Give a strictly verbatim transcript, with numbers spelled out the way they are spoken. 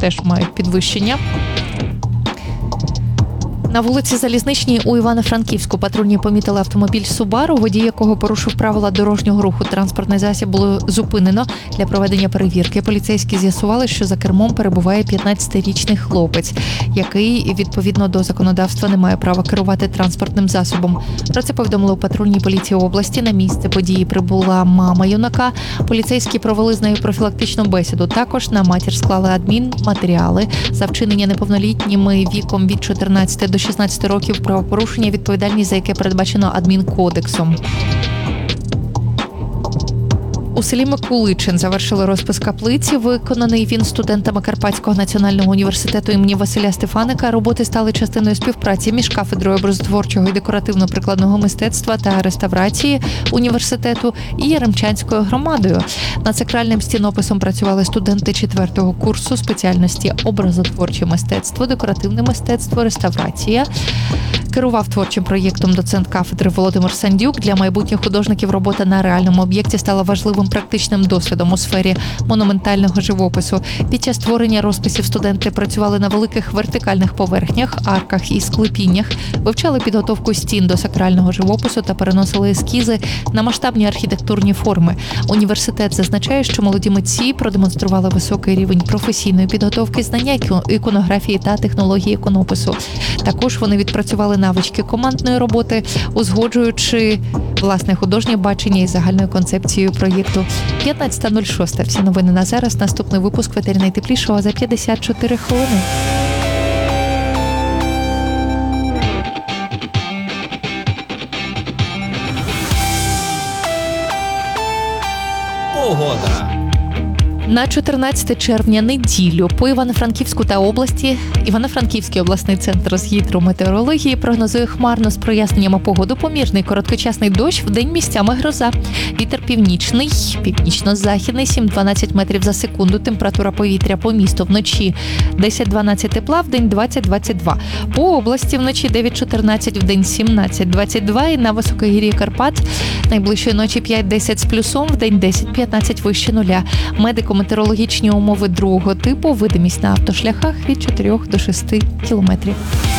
теж мають підвищення. На вулиці Залізничній у Івано-Франківську патрульні помітили автомобіль Subaru, водій якого порушив правила дорожнього руху. Транспортний засіб було зупинено для проведення перевірки. Поліцейські з'ясували, що за кермом перебуває п'ятнадцятирічний хлопець, який, відповідно до законодавства, не має права керувати транспортним засобом. Про це повідомили у патрульній поліції області. На місце події прибула мама юнака. Поліцейські провели з нею профілактичну бесіду. Також на матір склали адмінматеріали за вчинення неповнолітніми віком від чотирнадцяти до шістнадцяти років правопорушення, відповідальність за яке передбачено адмінкодексом. У селі Микуличин завершили розпис каплиці. Виконаний він студентами Карпатського національного університету імені Василя Стефаника. Роботи стали частиною співпраці між кафедрою образотворчого і декоративно-прикладного мистецтва та реставрації університету і Яремчанською громадою. Над сакральним стінописом працювали студенти четвертого курсу спеціальності образотворче мистецтво, декоративне мистецтво, реставрація. Керував творчим проєктом доцент кафедри Володимир Сандюк. Для майбутніх художників робота на реальному об'єкті стала важливим практичним досвідом у сфері монументального живопису. Під час створення розписів студенти працювали на великих вертикальних поверхнях, арках і склепіннях, вивчали підготовку стін до сакрального живопису та переносили ескізи на масштабні архітектурні форми. Університет зазначає, що молоді митці продемонстрували високий рівень професійної підготовки, знання іконографії та технології іконопису. Також вони відпрацювали навички командної роботи, узгоджуючи власне художнє бачення і загальною концепцією проєкту. п'ятнадцята нуль шість. Всі новини на зараз. Наступний випуск «Ветері найтеплішого» за п'ятдесят чотири хвилини. Погода. На чотирнадцяте червня неділю по Івано-Франківську та області Івано-Франківський обласний центр з гідрометеорології прогнозує хмарно з проясненнями погоду, помірний короткочасний дощ, вдень місцями гроза. Вітер північний, північно-західний сім-дванадцять метрів за секунду. Температура повітря по місту вночі десять-дванадцять тепла, вдень двадцять-двадцять два. По області вночі дев'ять-чотирнадцять, вдень сімнадцять-двадцять два. І на високогір'ї Карпат найближчої ночі п'ять-десять з плюсом, вдень десять-п'ятнадцять вище нуля. Медико-метеорологічні умови другого типу, видимість на автошляхах від чотирьох до шести кілометрів.